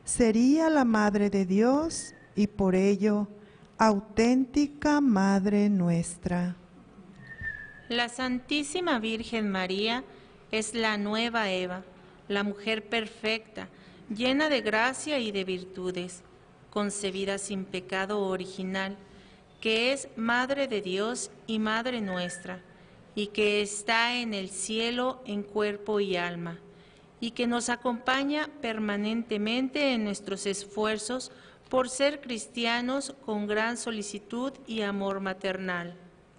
sería la Madre de Dios y por ello auténtica Madre nuestra. La Santísima Virgen María es la nueva Eva, la mujer perfecta, llena de gracia y de virtudes, concebida sin pecado original, que es Madre de Dios y Madre nuestra, y que está en el cielo en cuerpo y alma, y que nos acompaña permanentemente en nuestros esfuerzos por ser cristianos con gran solicitud y amor maternal.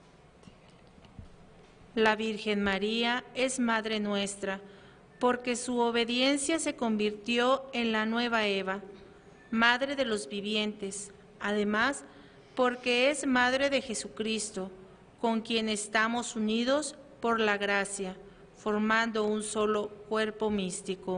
La Virgen María es Madre nuestra, porque su obediencia se convirtió en la nueva Eva, Madre de los vivientes, además porque es Madre de Jesucristo, con quien estamos unidos por la gracia, formando un solo cuerpo místico.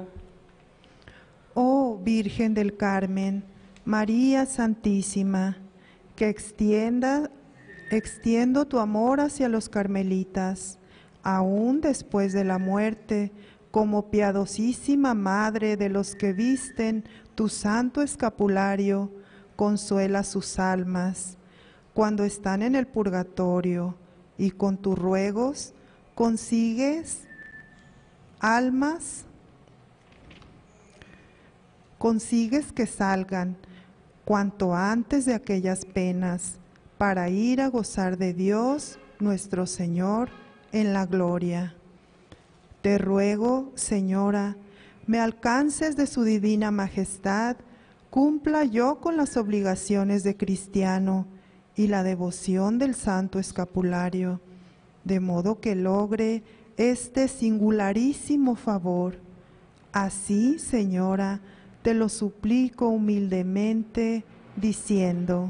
Oh Virgen del Carmen, María Santísima, que extiendo tu amor hacia los carmelitas, aún después de la muerte, como piadosísima Madre de los que visten tu santo escapulario, consuela sus almas, cuando están en el purgatorio, y con tus ruegos consigues que salgan cuanto antes de aquellas penas, para ir a gozar de Dios nuestro Señor en la gloria. Te ruego, Señora, me alcances de su divina majestad, cumpla yo con las obligaciones de cristiano y la devoción del santo escapulario, de modo que logre este singularísimo favor. Así, Señora, te lo suplico humildemente, diciendo: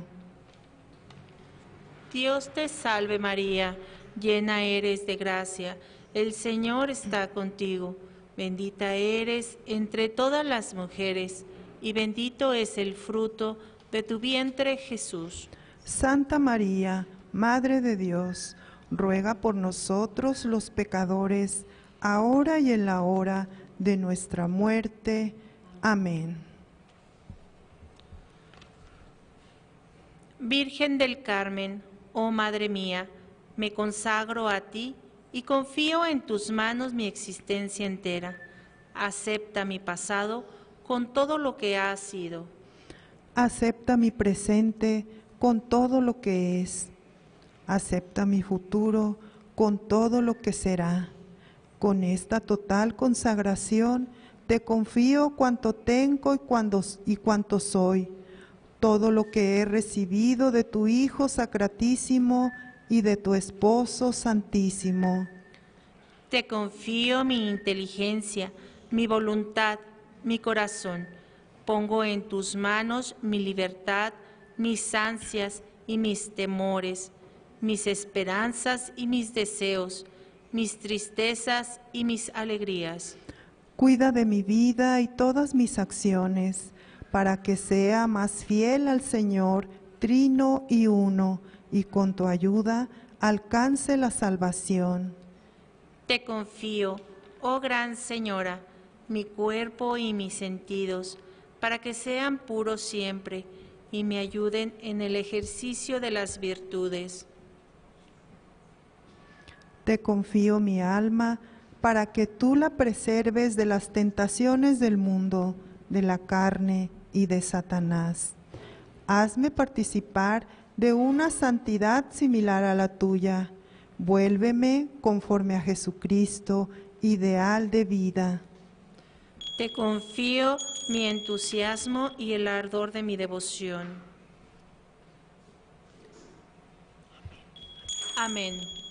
Dios te salve María, llena eres de gracia, el Señor está contigo, bendita eres entre todas las mujeres, y bendito es el fruto de tu vientre, Jesús. Santa María, Madre de Dios, ruega por nosotros los pecadores, ahora y en la hora de nuestra muerte. Amén. Virgen del Carmen, oh Madre mía, me consagro a ti y confío en tus manos mi existencia entera. Acepta mi pasado con todo lo que ha sido. Acepta mi presente con todo lo que es. Acepta mi futuro con todo lo que será. Con esta total consagración te confío cuanto tengo y cuanto soy, todo lo que he recibido de tu Hijo Sacratísimo y de tu Esposo Santísimo. Te confío mi inteligencia, mi voluntad, mi corazón. Pongo en tus manos mi libertad, mis ansias y mis temores, mis esperanzas y mis deseos, mis tristezas y mis alegrías. Cuida de mi vida y todas mis acciones, para que sea más fiel al Señor, trino y uno, y con tu ayuda alcance la salvación. Te confío, oh Gran Señora, mi cuerpo y mis sentidos, para que sean puros siempre y me ayuden en el ejercicio de las virtudes. Te confío mi alma, para que tú la preserves de las tentaciones del mundo, de la carne y de Satanás. Hazme participar de una santidad similar a la tuya. Vuélveme conforme a Jesucristo, ideal de vida. Te confío mi entusiasmo y el ardor de mi devoción. Amén.